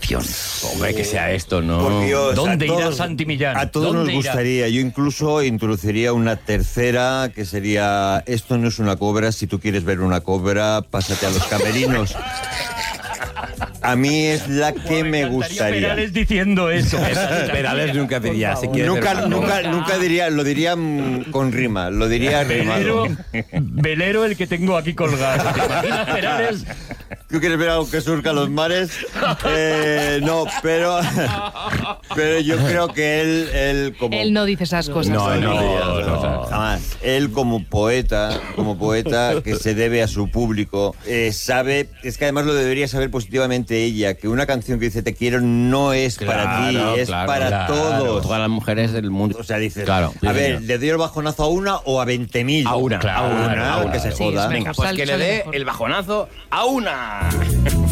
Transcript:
canción. Hombre, que sea esto, ¿no? Por Dios, ¿Dónde a irá todos- Santi Millán? A todos nos ¿Dónde irá? gustaría. Yo incluso introduciría una tercera que sería: esto no es una cobra, si tú quieres ver una cobra, pásate a los camerinos. A mí es la que me encantaría gustaría. Perales diciendo eso. Perales nunca diría, si quieres ver una cobra. Nunca diría, lo diría con rima, lo diría rimado. Velero el que tengo aquí colgado. ¿Te imaginas, Perales? ¿Tú quieres ver algo que surca los mares? No, pero yo creo que él como... Él no dice esas cosas. No. Jamás. Él como poeta que se debe a su público, sabe, es que además lo debería saber positivamente ella, que una canción que dice te quiero no es para ti, es para todos. Todas las mujeres del mundo. O sea, dices, Claro, a ver, ¿le doy el bajonazo a una o a 20.000? A una, a una, a una. que se Sí, joda. es Venga, pues que le sale dé mejor. el bajonazo a una.